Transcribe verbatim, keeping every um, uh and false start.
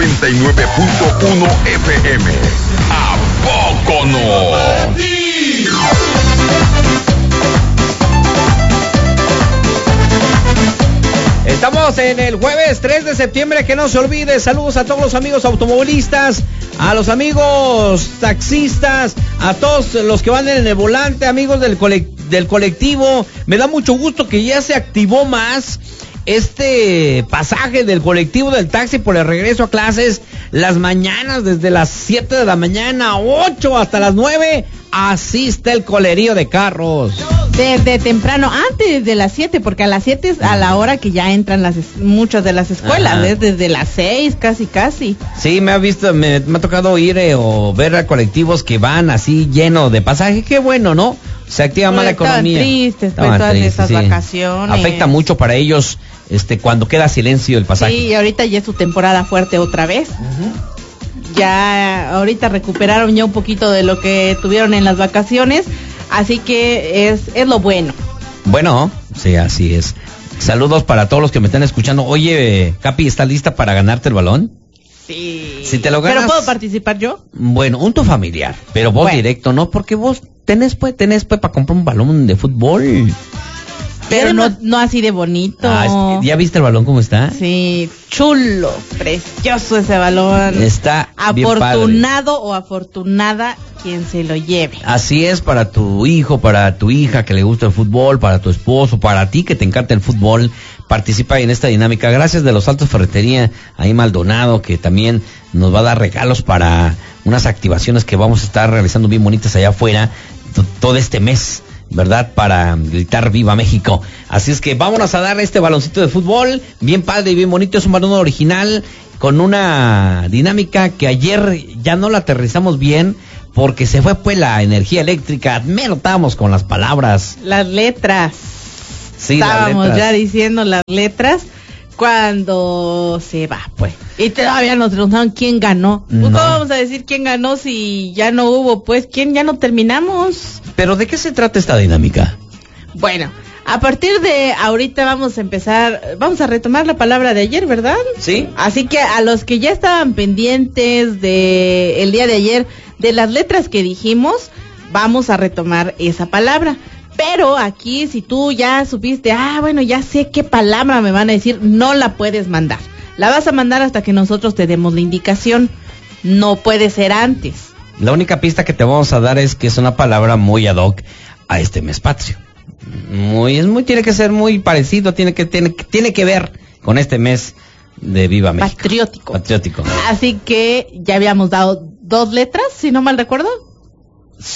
noventa y nueve punto uno F M. ¿A poco no? Estamos en el jueves tres de septiembre, que no se olvide. Saludos a todos los amigos automovilistas, a los amigos taxistas, a todos los que van en el volante, amigos del, colect- del colectivo. Me da mucho gusto que ya se activó más este pasaje del colectivo del taxi por el regreso a clases. Las mañanas, desde las siete de la mañana, ocho hasta las nueve, asiste el colerío de carros. Desde temprano, antes de las siete, porque a las siete es a la hora que ya entran las es- muchas de las escuelas, ¿eh? Desde las seis, casi, casi. Sí, me ha visto, me, me ha tocado ir eh, o ver a colectivos que van así lleno de pasaje. Qué bueno, ¿no? Se activa más la economía. Estaban tristes, pues, Estaban todas tristes, esas sí. vacaciones. Afecta mucho para ellos este cuando queda silencio el pasaje. Sí, y ahorita ya es su temporada fuerte otra vez. Uh-huh. Ya ahorita recuperaron ya un poquito de lo que tuvieron en las vacaciones, así que es, es lo bueno. Bueno, sí, así es. Saludos para todos los que me están escuchando. Oye, Capi, ¿estás lista para ganarte el balón? Sí. Si te lo ganas. ¿Pero puedo participar yo? Bueno, un tu familiar, pero vos Bueno. directo, ¿no? Porque vos tenés pues, tenés pues para comprar un balón de fútbol. Pero además- no, no así de bonito. Ah, es que, ¿ya viste el balón cómo está? Sí, chulo, precioso ese balón. Está bien padre. Afortunado o afortunada quien se lo lleve. Así es, para tu hijo, para tu hija que le gusta el fútbol, para tu esposo, para ti que te encanta el fútbol, participa en esta dinámica. Gracias de Los Altos Ferretería, ahí Maldonado, que también nos va a dar regalos para unas activaciones que vamos a estar realizando bien bonitas allá afuera t- todo este mes, ¿verdad? Para gritar ¡Viva México! Así es que vámonos a dar este baloncito de fútbol, bien padre y bien bonito. Es un balón original con una dinámica que ayer ya no la aterrizamos bien porque se fue pues la energía eléctrica. Me notábamos con las palabras. Las letras. Sí, las Estábamos letras. ya diciendo las letras cuando se va, pues. Y todavía nos preguntaron quién ganó. Pues, No. ¿cómo vamos a decir quién ganó si ya no hubo? Pues, ¿quién ya no terminamos? Pero ¿de qué se trata esta dinámica? Bueno, a partir de ahorita vamos a empezar, vamos a retomar la palabra de ayer, ¿verdad? Sí. Así que a los que ya estaban pendientes de el día de ayer, de las letras que dijimos, vamos a retomar esa palabra. Pero aquí, si tú ya supiste, ah, bueno, ya sé qué palabra me van a decir, no la puedes mandar. La vas a mandar hasta que nosotros te demos la indicación. No puede ser antes. La única pista que te vamos a dar es que es una palabra muy ad hoc a este mes patrio. Muy, es muy, tiene que ser muy parecido, tiene que, tiene, tiene que ver con este mes de Viva México. Patriótico. Patriótico. Así que ya habíamos dado dos letras, si no mal recuerdo.